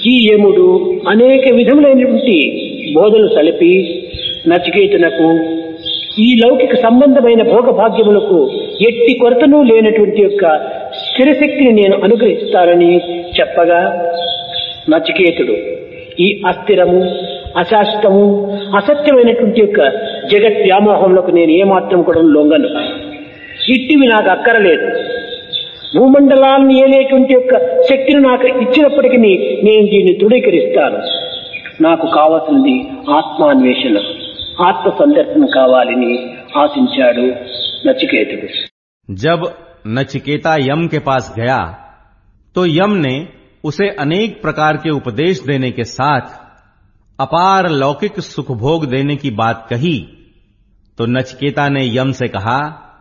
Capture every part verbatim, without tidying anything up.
ఈ యముడు అనేక విధములైనటువంటి బోధలు సలిపి నచికేతునకు ఈ లౌకిక సంబంధమైన భోగభాగ్యములకు ఎట్టి కొరతను లేనటువంటి యొక్క స్థిరశక్తిని నేను అనుగ్రహిస్తానని చెప్పగా నచికేతుడు ఈ అస్థిరము, అశాశ్వతము, అసత్యమైనటువంటి యొక్క జగత్ వ్యామోహంలోకి నేను ఏమాత్రం కూడా లొంగను. ఇట్టివి నాకు అక్కరలేదు. భూమండలాన్ని ఏలేటువంటి యొక్క శక్తిని నాకు ఇచ్చినప్పటికీ నేను దీన్ని దృఢీకరిస్తాను. నాకు కావాల్సింది ఆత్మాన్వేషణ, ఆత్మ సందర్శనం కావాలని ఆశించాడు నచికేతుడు. जब नचिकेता यम के पास गया तो यम ने उसे अनेक प्रकार के उपदेश देने के साथ अपार लौकिक सुखभोग देने की बात कही तो नचिकेता ने यम से कहा,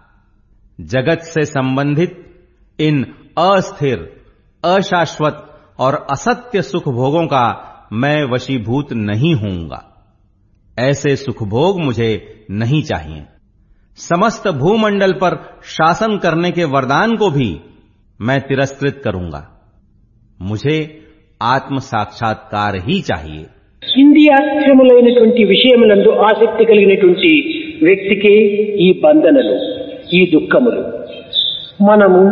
जगत से संबंधित इन अस्थिर, अशाश्वत और असत्य सुखभोगों का मैं वशीभूत नहीं होऊंगा. ऐसे सुखभोग मुझे नहीं चाहिए. समस्त भूमंडल पर शासन करने के वरदान को भी मैं तिरस्कृत करूंगा. मुझे आत्म साक्षात्कार ही चाहिए. ఇంద్రియాత్మలైనటువంటి విషయములందు ఆసక్తి కలిగినటువంటి వ్యక్తికి ఈ బంధనలు, ఈ దుఃఖములు. మనము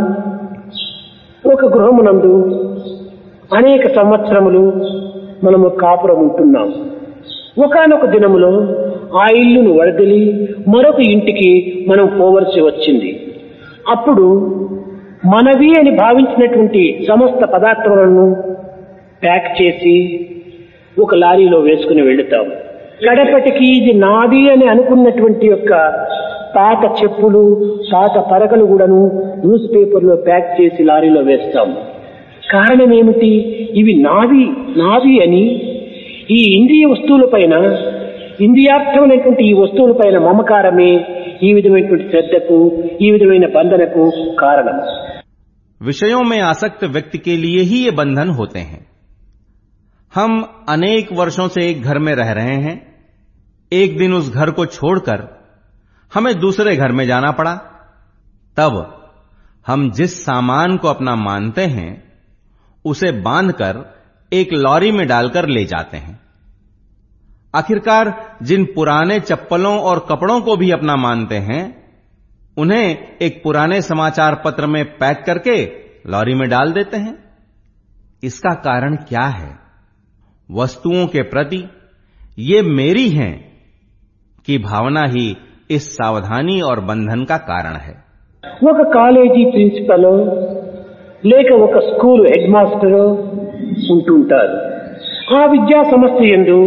ఒక గృహమునందు అనేక సంవత్సరములు మనము కాపురం ఉంటున్నాం. ఒకానొక దినములో ఆ ఇల్లును వదిలి మరొక ఇంటికి మనం పోవలసి వచ్చింది. అప్పుడు మనవి అని భావించినటువంటి సమస్త పదార్థములను ప్యాక్ చేసి ఒక లారీలో వేసుకుని వెళుతాం. కడపటికి ఇది నాది అని అనుకున్నటువంటి యొక్క పాత చెప్పులు, పాత పరకలు కూడాను న్యూస్ పేపర్లో ప్యాక్ చేసి లారీలో వేస్తాం. కారణం ఏమిటి? ఇవి నావి నావి అని ఈ ఇంద్రియ వస్తువులపైన, ఇంద్రియార్థమైనటువంటి ఈ వస్తువులపైన మమకారమే ఈ విధమైనటువంటి శ్రద్ధకు, ఈ విధమైన బంధనకు కారణం. विषयों में आसक्त व्यक्ति के लिए ही ये बंधन होते हैं. हम अनेक वर्षों से एक घर में रह रहे हैं. एक दिन उस घर को छोड़कर हमें दूसरे घर में जाना पड़ा. तब हम जिस सामान को अपना मानते हैं उसे बांधकर एक लॉरी में डालकर ले जाते हैं. आखिरकार जिन पुराने चप्पलों और कपड़ों को भी अपना मानते हैं उन्हें एक पुराने समाचार पत्र में पैक करके लॉरी में डाल देते हैं. इसका कारण क्या है? वस्तुओं के प्रति ये मेरी हैं की भावना ही इस सावधानी और बंधन का कारण है. ఒక కాలేజీ ప్రిన్సిపల్ లేక ఒక స్కూల్ హెడ్ మాస్టర్ ఉంటుంటారు. ఆ విద్యా సంస్థ యందు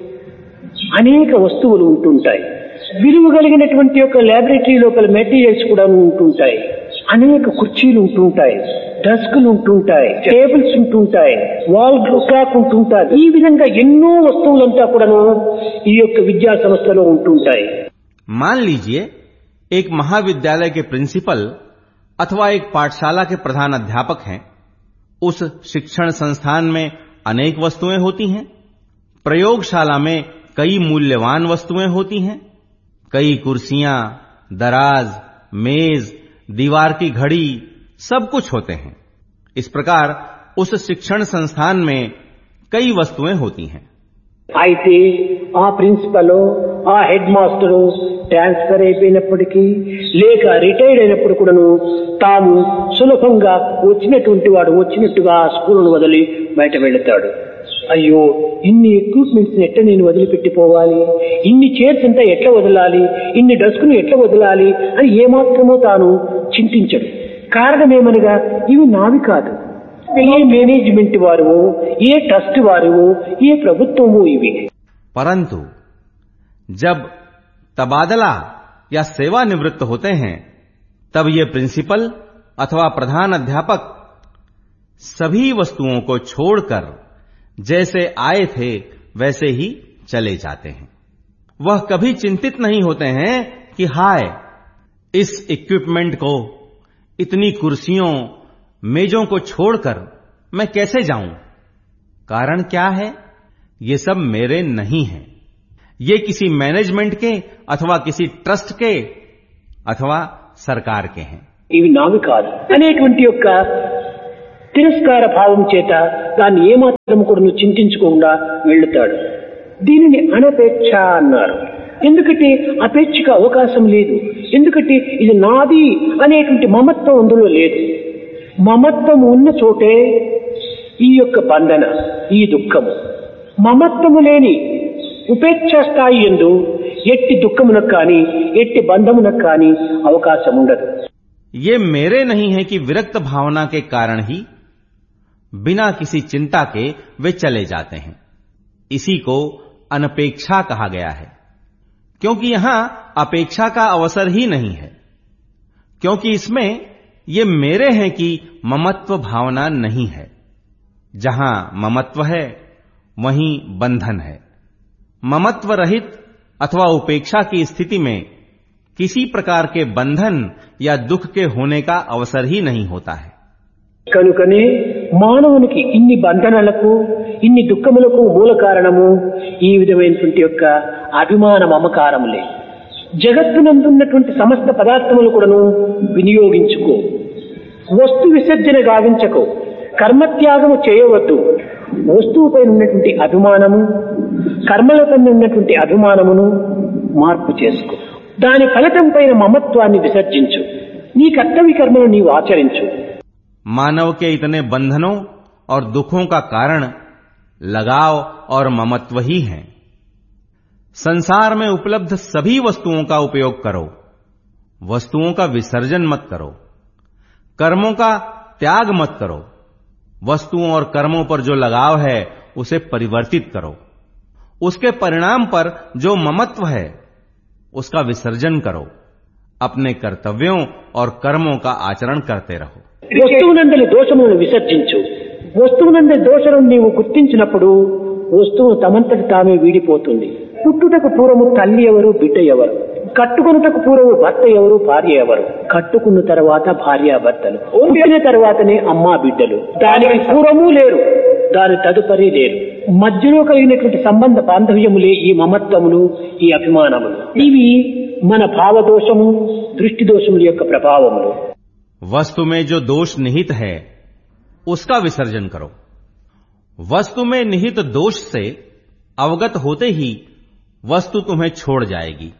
అనేక వస్తువులు ఉంటుంటాయి. విలువ కలిగినటువంటి యొక్క ల్యాబొరేటరీ లోపల మెటీరియల్స్ కూడా ఉంటుంటాయి. అనేక కుర్చీలు ఉంటుంటాయి, డెస్క్లు ఉంటుంటాయి, టేబుల్స్ ఉంటుంటాయి, వాల్ క్లాక్ ఉంటుంటాయి. ఈ విధంగా ఎన్నో వస్తువులంతా కూడాను ఈ యొక్క విద్యా సంస్థలో ఉంటుంటాయి. मान लीजिए एक महाविद्यालय के प्रिंसिपल अथवा एक पाठशाला के प्रधान अध्यापक हैं. उस शिक्षण संस्थान में अनेक वस्तुएं होती हैं. प्रयोगशाला में कई मूल्यवान वस्तुएं होती हैं. कई कुर्सियां, दराज, मेज, दीवार की घड़ी, सब कुछ होते हैं. इस प्रकार उस शिक्षण संस्थान में कई वस्तुएं होती हैं. అయితే ఆ ప్రిన్సిపల్, ఆ హెడ్ మాస్టర్ ట్రాన్స్ఫర్ అయిపోయినప్పటికీ లేక రిటైర్డ్ అయినప్పుడు కూడాను తాము సులభంగా వచ్చినటువంటి వాడు వచ్చినట్టుగా స్కూలును వదిలి బయట వెళతాడు. అయ్యో, ఇన్ని ఎక్విప్మెంట్స్ ఎట్లా నేను వదిలిపెట్టిపోవాలి, ఇన్ని చైర్స్ అంతా ఎట్లా వదలాలి, ఇన్ని డెస్క్ను ఎట్లా వదలాలి అని ఏమాత్రమో తాను చింతించడు. కారణమేమనగా ఇవి నావి కాదు. ఏ మేనేజ్మెంట్ వారు, ఏ ట్రస్ట్ వారు, ఏ ప్రభుత్వము ఇవి. परंतु जब तबादला या सेवानिवृत्त होते हैं तब ये प्रिंसिपल अथवा प्रधान अध्यापक सभी वस्तुओं को छोड़कर जैसे आए थे वैसे ही चले जाते हैं. वह कभी चिंतित नहीं होते हैं कि हाय, इस इक्विपमेंट को, इतनी कुर्सियों, मेजों को छोड़कर मैं कैसे जाऊं. कारण क्या है? ये सब मेरे नहीं हैं. ये किसी मैनेजमेंट के अथवा किसी ट्रस्ट के अथवा सरकार के हैं. ఇవి నావి కాదు అనేటువంటి యొక్క తిరస్కార భావం చేత దాన్ని ఏమాత్రం కూడా నువ్వు చింతించకుండా వెళ్తాడు. దీనిని అనపేక్ష అన్నారు. ఎందుకంటే అపేక్షకు అవకాశం లేదు. ఎందుకంటే ఇది నాది అనేటువంటి మమత్వం అందులో లేదు. మమత్వం ఉన్న చోటే ఈ యొక్క బంధన, ఈ దుఃఖము. మమత్వము లేని ఉపేక్ష స్థాయి యందు ఎట్టి దుఃఖమునకు కానీ ఎట్టి బంధమునకు కానీ అవకాశం ఉండదు. ये मेरे नहीं है कि विरक्त भावना के कारण ही बिना किसी चिंता के वे चले जाते हैं. इसी को अनपेक्षा कहा गया है, क्योंकि यहां अपेक्षा का अवसर ही नहीं है. क्योंकि इसमें ये मेरे हैं कि ममत्व भावना नहीं है. जहां ममत्व है वहीं बंधन है. ममत्व रहित अथवा उपेक्षा की स्थिति में किसी प्रकार के बंधन या दुख के होने का अवसर ही नहीं होता है. కనుకనే మానవునికి ఇన్ని బంధనాలకు ఇన్ని దుఃఖములకు మూల కారణము ఈ విధమైనటువంటి యొక్క అభిమాన మమకారములే. జగత్తునందున్నటువంటి సమస్త పదార్థములు కూడాను వినియోగించుకో, వస్తు విసర్జన గావించకో, కర్మత్యాగము చేయవద్దు. వస్తువుపై ఉన్నటువంటి అభిమానము, కర్మలపై ఉన్నటువంటి అభిమానమును మార్పు చేసుకో. దాని ఫలితం పైన మమత్వాన్ని విసర్జించు. నీ కర్తవ్య కర్మను నీవు ఆచరించు. मानव के इतने बंधनों और दुखों का कारण लगाव और ममत्व ही हैं. संसार में उपलब्ध सभी वस्तुओं का उपयोग करो, वस्तुओं का विसर्जन मत करो. कर्मों का त्याग मत करो. वस्तुओं और कर्मों पर जो लगाव है उसे परिवर्तित करो. उसके परिणाम पर जो ममत्व है उसका विसर्जन करो. अपने कर्तव्यों और कर्मों का आचरण करते रहो. వస్తువునందలి దోషములను విసర్జించు. వస్తువునందలి దోషములను నీవు గుర్తించినప్పుడు వస్తువు తమంతటి తామే వీడిపోతుంది. పుట్టుటకు పూర్వము తల్లి ఎవరు, బిడ్డ ఎవరు? కట్టుకున్నటకు పూర్వము భర్త ఎవరు, భార్య ఎవరు? కట్టుకున్న తర్వాత భార్యాభర్తలు, పుట్టిన తర్వాతనే అమ్మా బిడ్డలు. దానికి పూర్వము లేరు, దాని తదుపరి లేరు. మధ్యలో కలిగినటువంటి సంబంధ బాంధవ్యములే ఈ మమత్వములు, ఈ అభిమానములు. ఇవి మన భావదోషము, దృష్టి దోషముల యొక్క ప్రభావములు. वस्तु में जो दोष निहित है उसका विसर्जन करो. वस्तु में निहित दोष से अवगत होते ही वस्तु तुम्हें छोड़ जाएगी.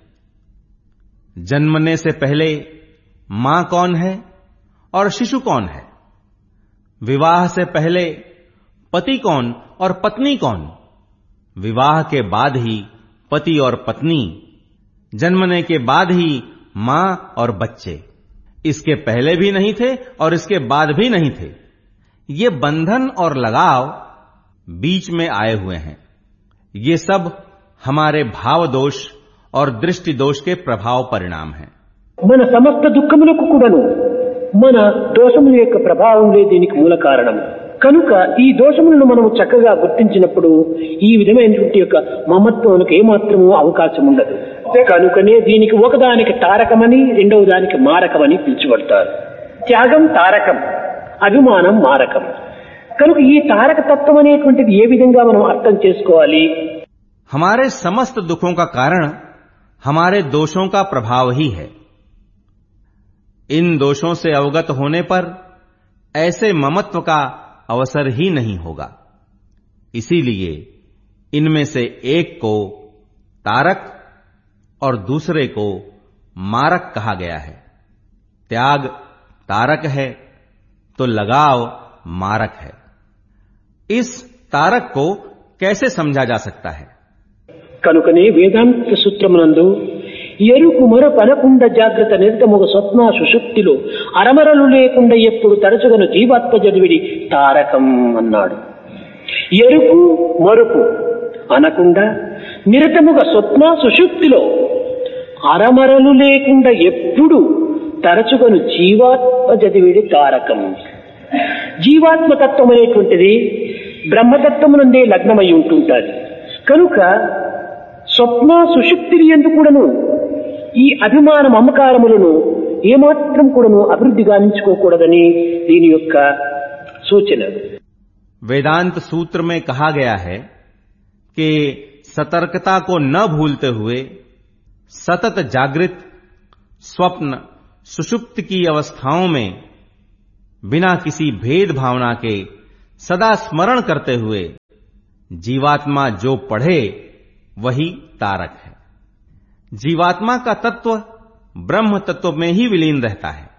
जन्मने से पहले मां कौन है और शिशु कौन है? विवाह से पहले पति कौन और पत्नी कौन? विवाह के बाद ही पति और पत्नी, जन्मने के बाद ही मां और बच्चे. इसके पहले भी नहीं थे और इसके बाद भी नहीं थे. ये बंधन और लगाव बीच में आए हुए हैं. ये सब हमारे भाव दोष और दृष्टि दोष के प्रभाव परिणाम हैं. మన సమస్త దుఃఖములకు కూడాను మన దోషముల యొక్క ప్రభావములే దీనికి మూల కారణం. కనుక ఈ దోషములను మనము చక్కగా గుర్తించినప్పుడు ఈ విధమైనటువంటి యొక్క మమత్వానికి ఏమాత్రము అవకాశం ఉండదు. కనుకనే దీనికి ఒకదానికి తారకమని, రెండవ దానికి మారకమని పిలుచబడతారు. త్యాగం తారకం, అభిమానం మారకం. కనుక ఈ తారక తత్వం అనేటువంటిది ఏ విధంగా మనం అర్థం చేసుకోవాలి? हमारे समस्त दुखों का कारण हमारे दोषों का प्रभाव ही है. इन दोषों से अवगत होने पर ऐसे ममत्व का अवसर ही नहीं होगा. इसीलिए इनमें से एक को तारक और दूसरे को मारक कहा गया है. त्याग तारक है तो लगाव मारक है. इस तारक को कैसे समझा जा सकता है? కనుకనే వేదాంత సూత్రమునందు ఎరుకు మరపనకుండ జాగ్రత్త నిర్గముగ స్వప్న సుషుప్తిలో అరమరలు లేకుండా ఎప్పుడు తరచుగను జీవాత్మ జడివిడి తారకం అన్నాడు. ఎరుకు మరుపు అనకుండా నిరతముగా స్వప్న సుషుప్తిలో అరమరలు లేకుండా ఎప్పుడు తరచుగను జీవాత్మ జడివిడి తారకం. జీవాత్మతత్వం అనేటువంటిది బ్రహ్మతత్వమునందే లగ్నమై ఉంటుంటుంది. కనుక స్వప్న సుషుప్తిని ఎందుకు కూడాను ఈ అభిమాన మమకారములను ఏమాత్రం కూడాను అభివృద్ధి గావించుకోకూడదని దీని యొక్క సూచన. वेदांत सूत्र में कहा गया है कि सतर्कता को न भूलते हुए सतत जागृत, स्वप्न, सुषुप्त की अवस्थाओं में बिना किसी भेद भावना के सदा स्मरण करते हुए जीवात्मा जो पढ़े वही तारक है। जीवात्मा का तत्व ब्रह्म तत्व में ही विलीन रहता है।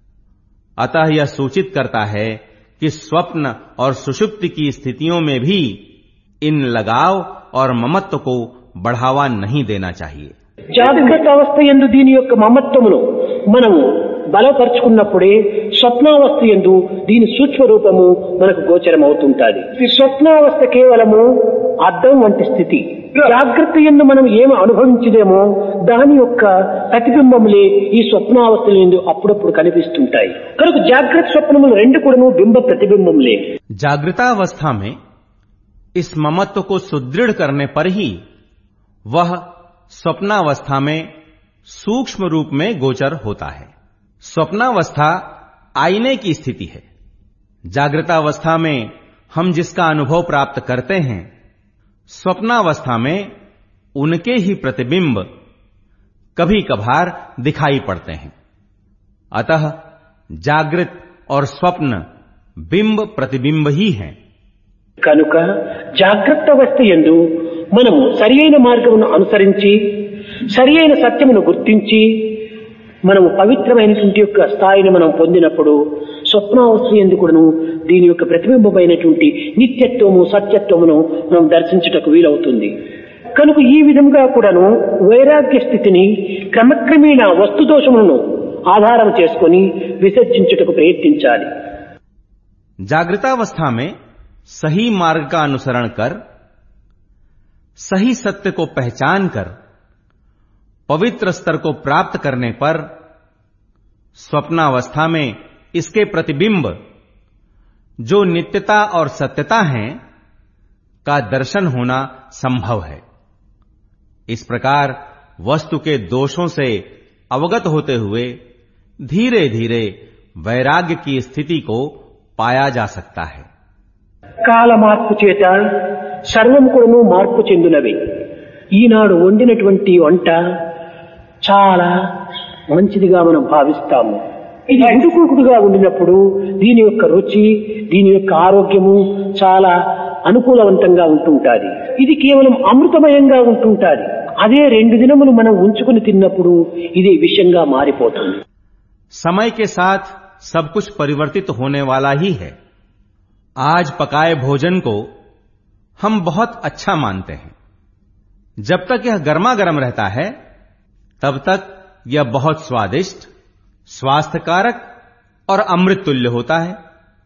अतः यह सूचित करता है कि स्वप्न और सुषुप्ति की स्थितियों में भी इन लगाव और ममत्व को बढ़ावा नहीं देना चाहिए। జాగ్రత్త అవస్థ యందు దీని యొక్క మమత్వమును మనము బలపరుచుకున్నప్పుడే స్వప్నావస్థ యందు దీని సూక్ష్మ రూపము మనకు గోచరం అవుతుంటాది। ఈ స్వప్నావస్థ కేవలము అద్దం వంటి స్థితి। జాగ్రత్త యందు మనం ఏమి అనుభవించలేమో దాని యొక్క ప్రతిబింబములే ఈ స్వప్నావస్థ యందు అప్పుడప్పుడు కనిపిస్తుంటాయి। కనుక జాగ్రత్త స్వప్నములు రెండు కూడాను బింబ ప్రతిబింబములే। जागृतावस्था में इस ममत्व को सुदृढ़ करने पर ही वह स्वप्नावस्था में सूक्ष्म रूप में गोचर होता है। स्वप्नावस्था आईने की स्थिति है। जागृतावस्था में हम जिसका अनुभव प्राप्त करते हैं, स्वप्नावस्था में उनके ही प्रतिबिंब कभी कभार दिखाई पड़ते हैं। अतः जागृत और स्वप्न बिंब प्रतिबिंब ही हैं। కనుక జాగ్రత్త అవస్థ యందు మనము సరియైన మార్గమును అనుసరించి సరియైన సత్యమును గుర్తించి మనము పవిత్రమైనటువంటి యొక్క స్థాయిని మనం పొందినప్పుడు స్వప్నావస్థ యందు కూడాను దీని యొక్క ప్రతిబింబమైనటువంటి నిత్యత్వము సత్యత్వమును మనం దర్శించుటకు వీలవుతుంది। కనుక ఈ విధంగా కూడాను వైరాగ్య స్థితిని క్రమక్రమేణా వస్తుదోషములను ఆధారం చేసుకొని విసర్జించుటకు ప్రయత్నించాలి। जागृतावस्था में सही मार्ग का अनुसरण कर, सही सत्य को पहचान कर पवित्र स्तर को प्राप्त करने पर स्वप्नावस्था में इसके प्रतिबिंब जो नित्यता और सत्यता हैं का दर्शन होना संभव है। इस प्रकार वस्तु के दोषों से अवगत होते हुए धीरे धीरे वैराग्य की स्थिति को पाया जा सकता है। కాల మార్పు చేత సర్వం కూడాను మార్పు చెందినవి। ఈనాడు వండినటువంటి వంట చాలా మంచిదిగా మనం భావిస్తాము। ఇది ఉడుకుడుకుగా ఉండినప్పుడు దీని యొక్క రుచి, దీని యొక్క ఆరోగ్యము చాలా అనుకూలవంతంగా ఉంటుంటాది। ఇది కేవలం అమృతమయంగా ఉంటుంటాది। అదే రెండు దినములు మనం ఉంచుకుని తిన్నప్పుడు ఇది విషంగా మారిపోతుంది। समय के साथ सब कुछ परिवर्तित होने वाला ही है। आज पकाए भोजन को हम बहुत अच्छा मानते हैं। जब तक यह गर्मा गर्म रहता है तब तक यह बहुत स्वादिष्ट, स्वास्थ्यकारक और अमृत तुल्य होता है,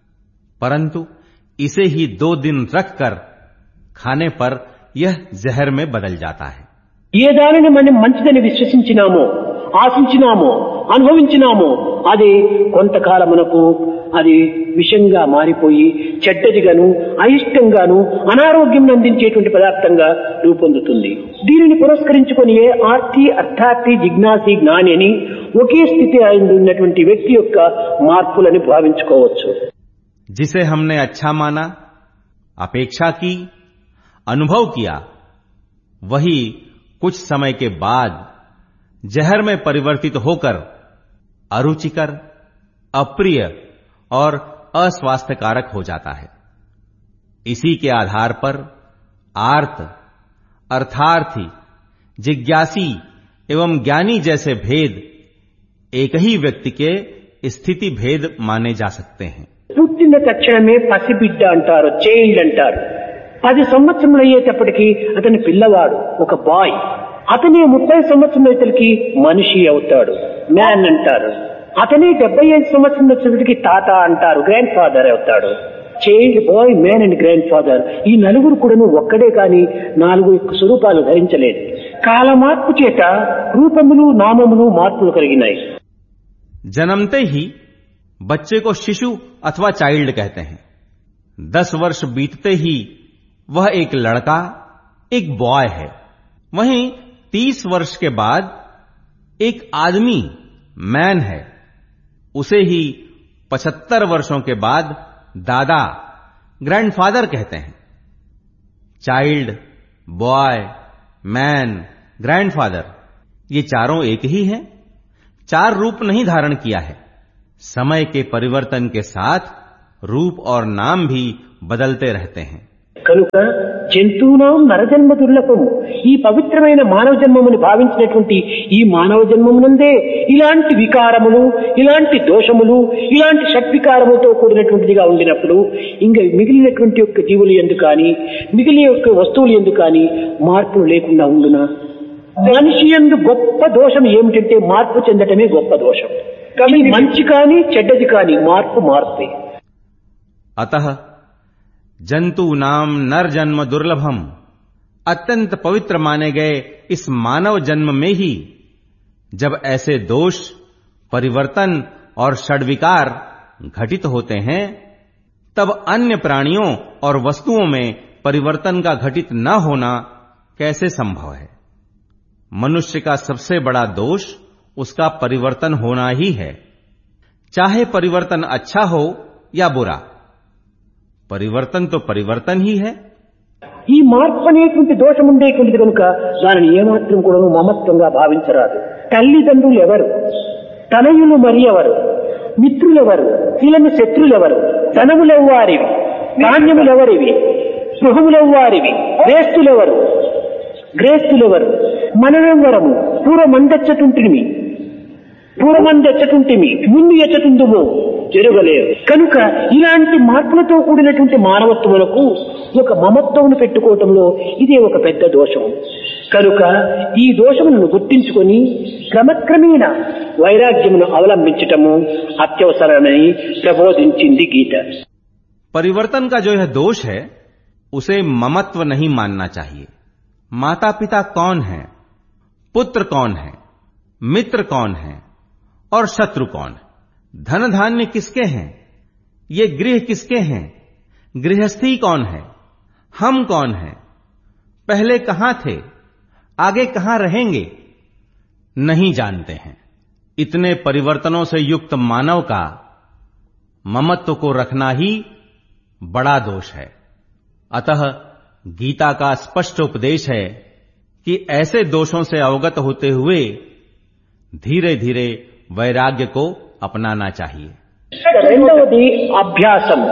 परंतु इसे ही दो दिन रखकर खाने पर यह जहर में बदल जाता है। ఏ దానిని మనం మంచిదని విశ్వసించినామో, ఆశించినామో, అనుభవించినామో అది కొంతకాలమునకు అది విషంగా మారిపోయి చెడ్డదిగాను, అయిష్టంగాను, అనారోగ్యం అందించేటువంటి పదార్థంగా రూపొందుతుంది। దీనిని పురస్కరించుకొని ఆర్తి, అర్థార్థి, జిజ్ఞాసి, జ్ఞాని అని ఒకే స్థితి ఉన్నటువంటి వ్యక్తి యొక్క మార్పులని భావించుకోవచ్చు। जिसे हमने अच्छा माना, अपेक्षा की, अनुभव किया, वही कुछ समय के बाद जहर में परिवर्तित होकर अरुचिकर, अप्रिय और अस्वास्थ्यकारक हो जाता है। इसी के आधार पर आर्त, अर्थार्थी, जिज्ञासी एवं ज्ञानी जैसे भेद एक ही व्यक्ति के स्थिति भेद माने जा सकते हैं। పుట్టిన తక్షణమే పసిబిడ్డ అంటారు, చైల్డ్ అంటారు। పది సంవత్సరములు అయ్యేటప్పటికి అతని పిల్లవాడు, ఒక బాయ్। అతనే ముప్పై సంవత్సరం అయ్యేసరికి మనిషి అవుతాడు, మ్యాన్ అంటారు। అతనే డెబ్బై ఐదు సంవత్సరం వచ్చేసరికి తాత అంటారు, గ్రాండ్ ఫాదర్ అవుతాడు। Child, bye, man and grand father ఈ నలుగురు కూడాను ఒక్కడే కాని నాలుగు స్వరూపాలు ధరించలేదు। కాల మార్పు చేత రూపములు, నామములు మార్పులు కలిగినాయి। जन्मते ही बच्चे को शिशु अथवा चाइल्ड कहते हैं। दस वर्ष बीतते ही वह एक लड़का, एक बॉय है। वहीं तीस वर्ष के बाद एक आदमी, मैन है। उसे ही पचहत्तर वर्षों के बाद दादा, ग्रैंडफादर कहते हैं। चाइल्ड, बॉय, मैन, ग्रैंडफादर ये चारों एक ही हैं। चार रूप नहीं धारण किया है। समय के परिवर्तन के साथ रूप और नाम भी बदलते रहते हैं। కనుక జంతువునాం నరజన్మ దుర్లభము. ఈ పవిత్రమైన మానవ జన్మముని భావించినటువంటి ఈ మానవ జన్మమునందే ఇలాంటి వికారములు, ఇలాంటి దోషములు, ఇలాంటి షట్వికారములతో కూడినటువంటిదిగా ఉండినప్పుడు ఇంకా మిగిలినటువంటి యొక్క జీవులు ఎందుకు కానీ, మిగిలిన యొక్క వస్తువులు ఎందుకు కానీ మార్పులు లేకుండా ఉండునా? మనిషి యందు గొప్ప దోషం ఏమిటంటే మార్పు చెందటమే గొప్ప దోషం. కానీ మంచి కానీ చెడ్డది కానీ మార్పు మార్పే. अतः जंतु नाम नर जन्म दुर्लभम, अत्यंत पवित्र माने गए इस मानव जन्म में ही जब ऐसे दोष, परिवर्तन और षड्विकार घटित होते हैं, तब अन्य प्राणियों और वस्तुओं में परिवर्तन का घटित न होना कैसे संभव है? मनुष्य का सबसे बड़ा दोष उसका परिवर्तन होना ही है। चाहे परिवर्तन अच्छा हो या बुरा, పరివర్తన్ తో పరివర్తన్ హీ హై. ఈ మార్పు అనేటువంటి దోషం ఉండేటువంటిది కనుక దానిని ఏమాత్రం కూడా మమత్వంగా భావించరాదు. తల్లిదండ్రులు ఎవరు, తనయులు మరి ఎవరు, మిత్రులెవరు, వీళ్ళని శత్రులెవరు, ధనములెవ్వారివి, ధాన్యములెవరివి, గృహములెవ్వారివి, గ్రేస్తులెవరు, గ్రేస్తులెవరు, మనమెవ్వరము, పూర్వమందెచ్చటుంటిమి, పూర్వమందెచ్చటుంటిమి, ముందు ఎచ్చటుందుము జరగలేవు. కనుక ఇలాంటి మార్పులతో కూడినటువంటి మానవత్వములకు ఒక మమత్వమును పెట్టుకోవటంలో ఇదే ఒక పెద్ద దోషం. కనుక ఈ దోషములను గుర్తించుకొని క్రమక్రమేణ వైరాగ్యమును అవలంబించటము అత్యవసరమని ప్రబోధించింది గీత. परिवर्तन का जो यह दोष है उसे ममत्व नहीं मानना चाहिए. माता पिता कौन है, पुत्र कौन है, मित्र कौन है और शत्रु कौन है, धन धान्य किसके हैं, ये गृह किसके हैं, गृहस्थी कौन है, हम कौन हैं, पहले कहां थे, आगे कहां रहेंगे, नहीं जानते हैं. इतने परिवर्तनों से युक्त मानव का ममत्व को रखना ही बड़ा दोष है. अतः गीता का स्पष्ट उपदेश है कि ऐसे दोषों से अवगत होते हुए धीरे धीरे वैराग्य को अपनाना चाहिए. రెండవది అభ్యాసం.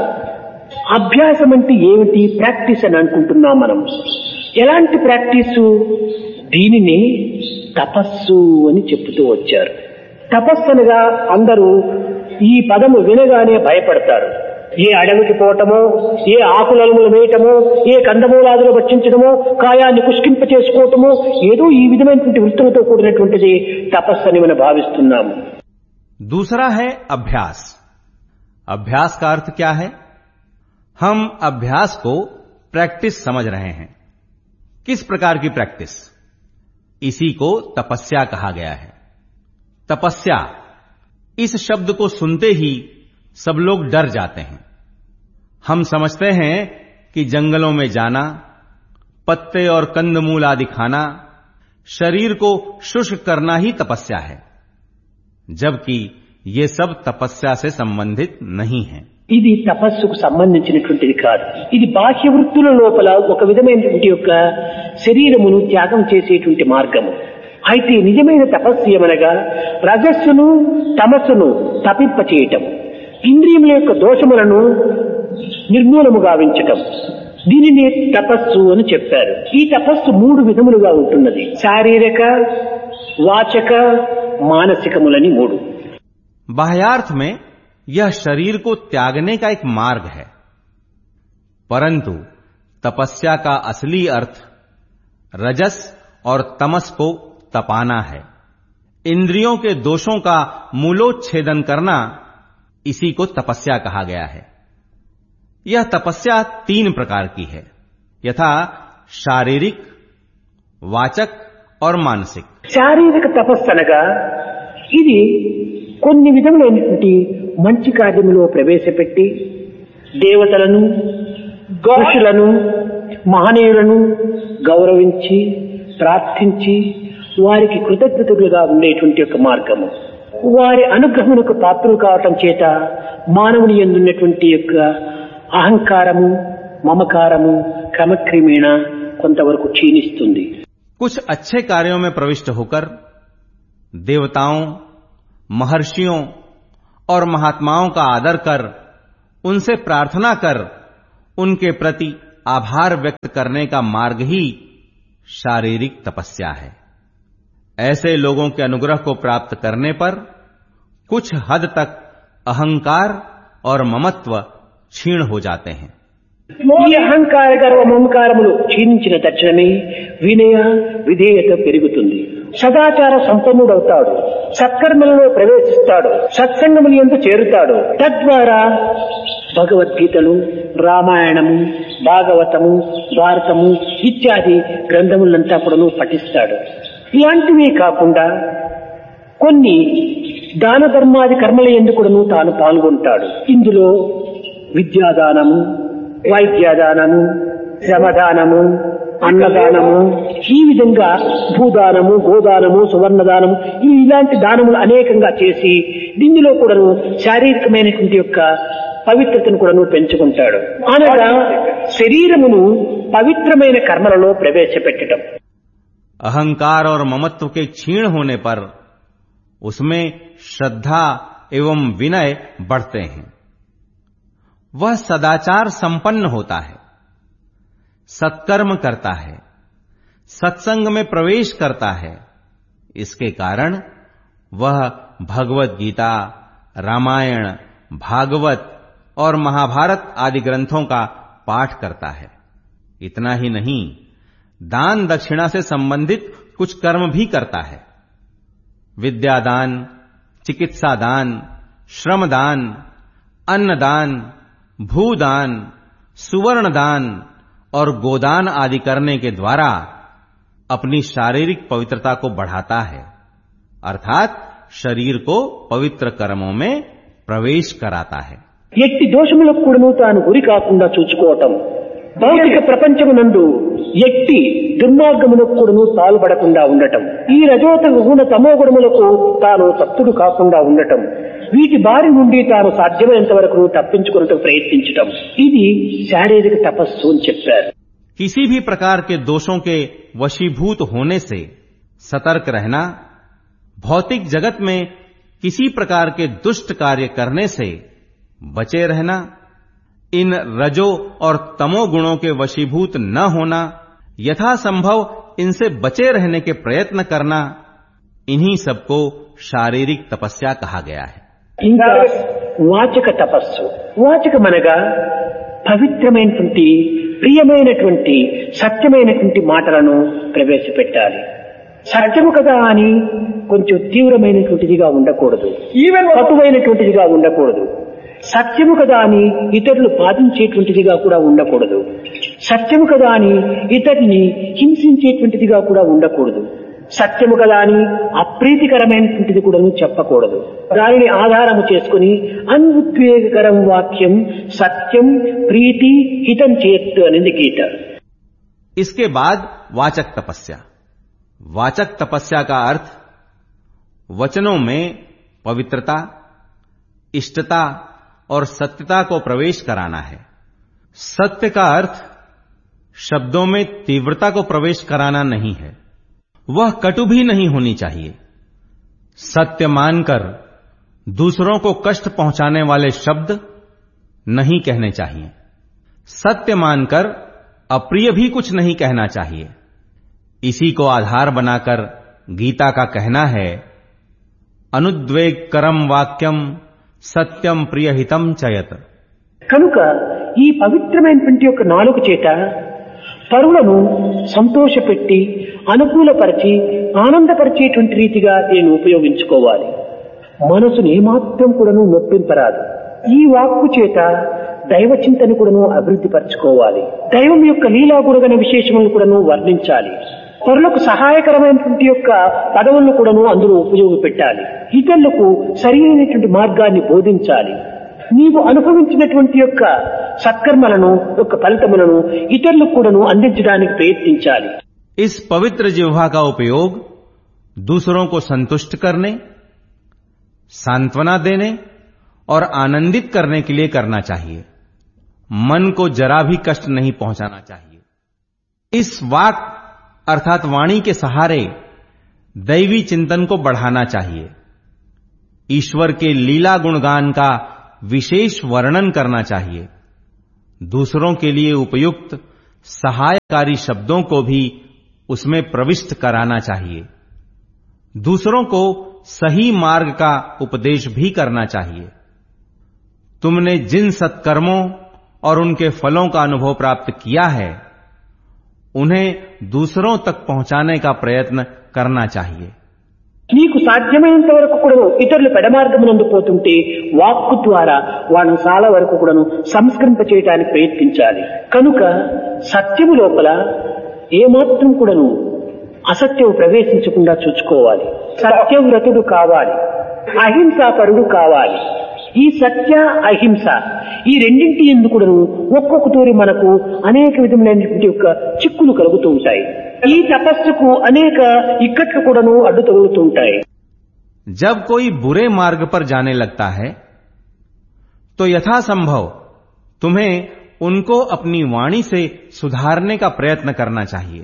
అభ్యాసం అంటే ఏమిటి? ప్రాక్టీస్ అని అనుకుంటున్నాం మనం. ఎలాంటి ప్రాక్టీసు? దీనిని తపస్సు అని చెప్తూ వచ్చారు. తపస్సు అనగా అందరూ ఈ పదము వినగానే భయపడతారు. ఏ అడవికి పోవటమో, ఏ ఆకులములు వేయటమో, ఏ కందమూలాదులు భక్షించడమో, కాయాన్ని పుష్కింప చేసుకోవటమో, ఏదో ఈ విధమైనటువంటి వృత్తులతో కూడినటువంటిది తపస్సు అని మనం భావిస్తున్నాము. दूसरा है अभ्यास. अभ्यास का अर्थ क्या है? हम अभ्यास को प्रैक्टिस समझ रहे हैं. किस प्रकार की प्रैक्टिस? इसी को तपस्या कहा गया है. तपस्या, इस शब्द को सुनते ही सब लोग डर जाते हैं. हम समझते हैं कि जंगलों में जाना, पत्ते और कंदमूल आदि खाना, शरीर को शुष्क करना ही तपस्या है, जबकि ये सब तपस्या से संबंधित नहीं है. ఇది తపస్సుకు సంబంధించినటువంటిది కాదు. ఇది బాహ్య వృత్తుల లోపల ఒక విధమైనటువంటి యొక్క శరీరమును త్యాగం చేసేటువంటి మార్గము. అయితే నిజమైన తపస్సు ఏమనగా రజస్సును తమస్సును తపింపచేయటం, ఇంద్రియముల యొక్క దోషములను నిర్మూలము గావించటం, దీనిని తపస్సు అని చెప్పారు. ఈ తపస్సు మూడు విధములుగా ఉంటున్నది. శారీరక, వాచక, మానసికములని మూడు. बाह्यार्थ में यह शरीर को त्यागने का एक मार्ग है, परंतु तपस्या का असली अर्थ रजस और तमस को तपाना है. इंद्रियों के दोषों का मूलोच्छेदन करना, इसी को तपस्या कहा गया है. यह तपस्या तीन प्रकार की है, यथा शारीरिक, वाचक और मानसिक. శారీరక తపస్సు అనగా ఇది కొన్ని విధములైనటువంటి మంచి కార్యములో ప్రవేశపెట్టి దేవతలను, ఋషులను, మహనీయులను గౌరవించి ప్రార్థించి వారికి కృతజ్ఞతలుగా ఉండేటువంటి ఒక మార్గము. వారి అనుగ్రహమునకు పాత్రలు కావటం చేత మానవుని యందున్నటువంటి యొక్క అహంకారము, మమకారము క్రమక్రమేణ కొంతవరకు క్షీణిస్తుంది. कुछ अच्छे कार्यों में प्रविष्ट होकर देवताओं, महर्षियों और महात्माओं का आदर कर, उनसे प्रार्थना कर, उनके प्रति आभार व्यक्त करने का मार्ग ही शारीरिक तपस्या है। ऐसे लोगों के अनुग्रह को प्राप्त करने पर कुछ हद तक अहंकार और ममत्व क्षीण हो जाते हैं। ఈ అహంకార గర్వ మమకారములు క్షీణించిన తక్షణమే వినయ విధేయత పెరుగుతుంది. సదాచార సంపన్నుడవుతాడు, సత్కర్మలలో ప్రవేశిస్తాడు, సత్సంగముల యందు చేరుతాడు. తద్వారా భగవద్గీతలు, రామాయణము, భాగవతము, భారతము ఇత్యాది గ్రంథములంతా కూడాను పఠిస్తాడు. ఇలాంటివి కాకుండా కొన్ని దాన ధర్మాది కర్మల యందు కూడాను తాను పాల్గొంటాడు. ఇందులో విద్యాదానము, వైద్యదానము, శ్రమదానము, అన్నదానము, ఈ విధంగా భూదానము, గోదానము, సువర్ణదానము, ఇవి ఇలాంటి దానములు అనేకంగా చేసి దీనిలో కూడాను శారీరకమైనటువంటి యొక్క పవిత్రతను కూడాను పెంచుకుంటాడు. అనగా శరీరమును పవిత్రమైన కర్మలలో ప్రవేశపెట్టడం. अहंकार और ममत्व के क्षीण होने पर उसमें श्रद्धा एवं विनय बढ़ते हैं। वह सदाचार संपन्न होता है, सत्कर्म करता है, सत्संग में प्रवेश करता है। इसके कारण वह भगवत गीता, रामायण, भागवत और महाभारत आदि ग्रंथों का पाठ करता है। इतना ही नहीं, दान दक्षिणा से संबंधित कुछ कर्म भी करता है। विद्यादान, चिकित्सा दान, श्रमदान, अन्नदान, भूदान, सुवर्णदान और गोदान आदि करने के द्वारा अपनी शारीरिक पवित्रता को बढ़ाता है, अर्थात शरीर को पवित्र कर्मों में प्रवेश कराता है। ఎట్టి దోషములకు కూడాను తాను గురి కాకుండా చూసుకోవటం, భౌతిక ప్రపంచమునందు ఎట్టి దుర్మార్గములకు కూడాను పాల్పడకుండా ఉండటం, ఈ రజోత గుణ తమో గుణములకు తాను తప్పుడు కాకుండా ఉండటం, వీటి బారి నుండి తాను సాధ్యమైనంత వరకు తప్పించుకున్నట్టు ప్రయత్నించటం, ఇది శారీరక తపస్సు అని చెప్పారు. किसी भी प्रकार के दोषों के वशीभूत होने से सतर्क रहना, भौतिक जगत में किसी प्रकार के दुष्ट कार्य करने से बचे रहना, इन रजो और तमो गुणों के वशीभूत न होना, यथासंभव इनसे बचे रहने के प्रयत्न करना, इन्हीं सबको शारीरिक तपस्या कहा गया है. ఇంకా వాచక తపస్సు. వాచకమనగా పవిత్రమైనటువంటి, ప్రియమైనటువంటి, సత్యమైనటువంటి మాటలను ప్రవేశపెట్టాలి. సత్యము కదా అని కొంచెం తీవ్రమైనటువంటిదిగా ఉండకూడదు, కటువైనటువంటిదిగా ఉండకూడదు. సత్యము కదా అని ఇతరులు బాధించేటువంటిదిగా కూడా ఉండకూడదు. సత్యము కదా అని ఇతరుని హింసించేటువంటిదిగా కూడా ఉండకూడదు. సత్యము కదా అని అప్రీతికరమైనటువంటిది కూడా చెప్పకూడదు. దానిని ఆధారము చేసుకుని అనుద్వేగకరం వాక్యం సత్యం ప్రీతి హితం చేత్తు అనేది గీత. इसके बाद वाचक तपस्या. वाचक तपस्या का अर्थ वचनों में पवित्रता, इष्टता और सत्यता को प्रवेश कराना है. सत्य का अर्थ शब्दों में तीव्रता को प्रवेश कराना नहीं है, वह कटु भी नहीं होनी चाहिए. सत्य मानकर दूसरों को कष्ट पहुंचाने वाले शब्द नहीं कहने चाहिए. सत्य मानकर अप्रिय भी कुछ नहीं कहना चाहिए. इसी को आधार बनाकर गीता का कहना है, अनुद्वेग करम वाक्यम సత్యం ప్రియహితం చయత్. కనుక ఈ పవిత్రమైనటువంటి యొక్క నాలుక చేత పరులను సంతోషపెట్టి అనుకూలపరిచి ఆనందపరిచేటువంటి రీతిగా దీన్ని ఉపయోగించుకోవాలి. మనసును ఏమాత్రం కూడాను నొప్పింపరాదు. ఈ వాక్కు చేత దైవ చింతను కూడాను అభివృద్ధి పరచుకోవాలి. దైవం యొక్క లీలా గుణగణ విశేషములను కూడాను వర్ణించాలి. పరులకు సహాయకరమైనటువంటి యొక్క పదవులను కూడాను అందులో ఉపయోగపెట్టాలి. ఇతరులకు సరైనటువంటి మార్గాన్ని బోధించాలి. నీవు అనుభవించినటువంటి యొక్క సత్కర్మలను యొక్క ఫలితములను ఇతరులకు కూడాను అందించడానికి ప్రయత్నించాలి. इस पवित्र जिह्वा का उपयोग दूसरों को संतुष्ट करने, सांत्वना देने और आनंदित करने के लिए करना चाहिए. मन को जरा भी कष्ट नहीं पहुंचाना चाहिए. इस वाक अर्थात वाणी के सहारे दैवी चिंतन को बढ़ाना चाहिए. ईश्वर के लीला गुणगान का विशेष वर्णन करना चाहिए। दूसरों के लिए उपयुक्त सहायकारी शब्दों को भी उसमें प्रविष्ट कराना चाहिए। दूसरों को सही मार्ग का उपदेश भी करना चाहिए। तुमने जिन सत्कर्मों और उनके फलों का अनुभव प्राप्त किया है, उन्हें दूसरों तक पहुंचाने का प्रयत्न करना चाहिए। నీకు సాధ్యమైనంత వరకు కూడాను ఇతరులు పెడమార్గమునందు పోతుంటే వాక్కు ద్వారా వాళ్ళని చాలా వరకు కూడాను సంస్కరింప చేయడానికి ప్రయత్నించాలి. కనుక సత్యము లోపల ఏమాత్రం కూడాను అసత్యం ప్రవేశించకుండా చూసుకోవాలి. సత్యవ్రతుడు కావాలి, అహింసాపరుడు కావాలి. ఈ సత్య అహింస ఈ రెండింటి యందు కూడాను ఒక్కొక్క తూరి మనకు అనేక విధములైనటువంటి యొక్క చిక్కులు కలుగుతూ ఉంటాయి. ఈ తపస్సుకు అనేక ఇక్కట్లు కూడాను అడ్డు తగులుతూ ఉంటాయి. जब कोई बुरे मार्ग पर जाने लगता है तो यथासंभव तुम्हें उनको अपनी वाणी से सुधारने का प्रयत्न करना चाहिए।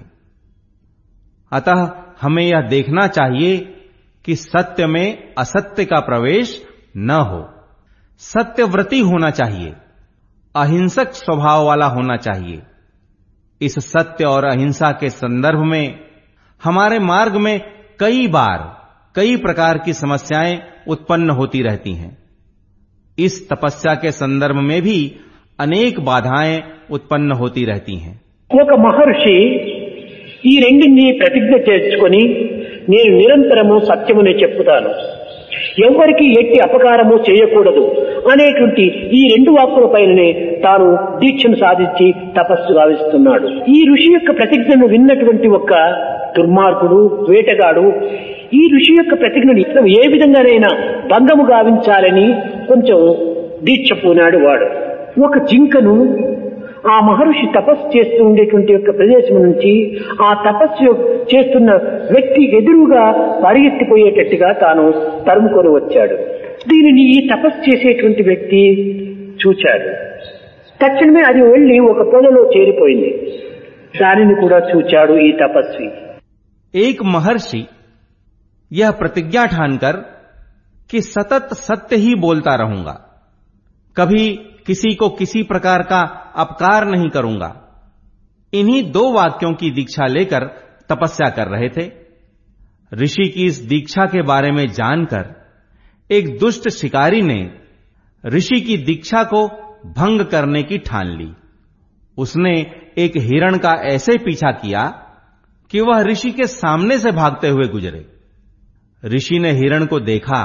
अतः हमें यह देखना चाहिए कि सत्य में असत्य का प्रवेश न हो। सत्यव्रती होना चाहिए, अहिंसक स्वभाव वाला होना चाहिए। इस सत्य और अहिंसा के संदर्भ में हमारे मार्ग में कई बार कई प्रकार की समस्याएं उत्पन्न होती रहती हैं। इस तपस्या के संदर्भ में भी अनेक बाधाएं उत्पन्न होती रहती हैं। ఒక మహర్షి ఈ రెండింటిని ప్రతిజ్ఞ చేసుకొని నేను నిరంతరము సత్యమునే చెప్పుతాను, ఎవరికి ఎట్టి అపకారము చేయకూడదు అనేటువంటి ఈ రెండు వాక్కుల పైననే తాను దీక్షను సాధించి తపస్సు గావిస్తున్నాడు. ఈ ఋషి యొక్క ప్రతిజ్ఞను విన్నటువంటి ఒక దుర్మార్గుడు, వేటగాడు ఈ ఋషి యొక్క ప్రతిజ్ఞను ఏ విధంగానైనా భంగము గావించాలని కొంచెం దీక్ష పూనాడు. వాడు ఒక జింకను ఆ మహర్షి తపస్సు చేస్తూ ఉండేటువంటి యొక్క ప్రదేశం నుంచి ఆ తపస్సు చేస్తున్న వ్యక్తి ఎదురుగా పరిగెత్తిపోయేటట్టుగా తాను తరుముకొని వచ్చాడు. దీనిని ఈ తపస్సు చేసేటువంటి వ్యక్తి చూచాడు. తక్షణమే అది వెళ్లి ఒక పొదలో చేరిపోయింది. దానిని కూడా చూచాడు ఈ తపస్వి. एक महर्षि यह प्रतिज्ञा ठानकर कि सतत सत्य ही बोलता रहूंगा, कभी किसी को किसी प्रकार का अपकार नहीं करूंगा, इन्हीं दो वाक्यों की दीक्षा लेकर तपस्या कर रहे थे। ऋषि की इस दीक्षा के बारे में जानकर एक दुष्ट शिकारी ने ऋषि की दीक्षा को भंग करने की ठान ली। उसने एक हिरण का ऐसे पीछा किया कि वह ऋषि के सामने से भागते हुए गुजरे। ऋषि ने हिरण को देखा,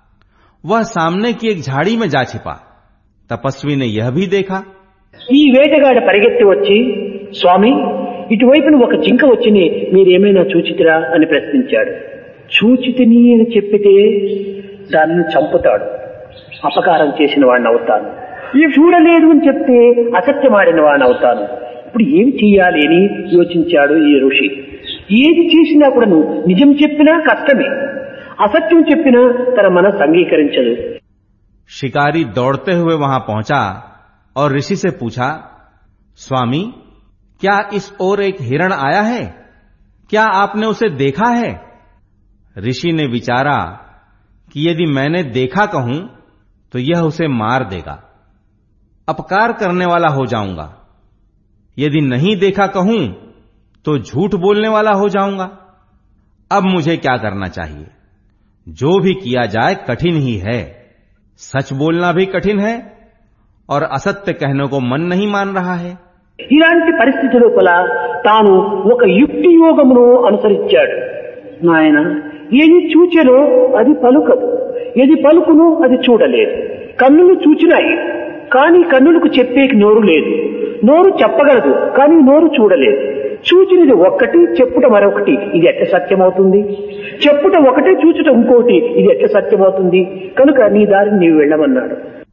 वह सामने की एक झाड़ी में जा छिपा। तपस्वी ने यह भी देखा। ఈ వేటగాడు పరిగెత్తి వచ్చి, స్వామి ఇటువైపున ఒక జింక వచ్చిని మీరేమైనా చూచితిరా అని ప్రశ్నించాడు. చూచితిని అని చెప్పితే దాన్ని చంపుతాడు, అపకారం చేసిన వాడిని అవుతాను. ఈ చూడలేదు అని చెప్తే అసత్యమాడిన వాడిని అవుతాను. ఇప్పుడు ఏమి చెయ్యాలి అని యోచించాడు ఈ ఋషి. ఏది చేసినా కూడా నిజం చెప్పినా కష్టమే, असत्य చెప్పినా తన మనసు అంగీకరించదు. शिकारी दौड़ते हुए वहां पहुंचा और ऋषि से पूछा, स्वामी क्या इस ओर एक हिरण आया है? क्या आपने उसे देखा है? ऋषि ने विचारा कि यदि मैंने देखा कहूं तो यह उसे मार देगा, अपकार करने वाला हो जाऊंगा। यदि नहीं देखा कहूं तो झूठ बोलने वाला हो जाऊंगा। अब मुझे क्या करना चाहिए? जो भी किया जाए कठिन ही है। सच बोलना भी कठिन है और असत्य कहने को मन नहीं मान रहा है। ఇలాంటి పరిస్థితి లోపల తాను ఒక యుక్తి యోగమును అనుసరించాడు. నాయన ఏది చూచెనో అది పలుకదు, ఏది పలుకును అది చూడలేదు. కన్నులు చూచినాయి కానీ కన్నులకు చెప్పేకి నోరు లేదు, నోరు చెప్పగలదు కానీ నోరు చూడలేదు. చూచినది ఒక్కటి, చెప్పుట మరొకటి, ఇది ఎట్ట సత్యమవుతుంది? చెప్పుట ఒకటి, చూచుట ఇంకోటి, ఇది ఎట్ట సత్యమవుతుంది? కనుక నీ దారిని నీవు వెళ్ళమన్నాడు.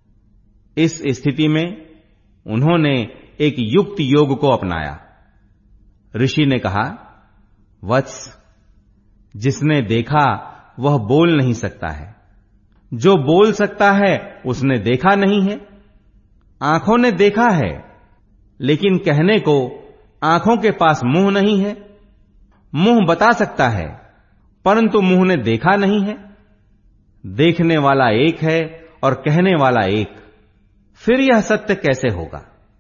इस स्थिति में उन्होंने एक युक्त योग को अपनाया। ऋषि ने कहा, वत्स, जिसने देखा वह बोल नहीं सकता है, जो बोल सकता है उसने देखा नहीं है। आंखों ने देखा है लेकिन कहने को आंखों के पास मुंह नहीं है। मुंह बता सकता है परंतु मुंह ने देखा नहीं है। देखने वाला एक है और कहने वाला एक, फिर यह सत्य कैसे होगा?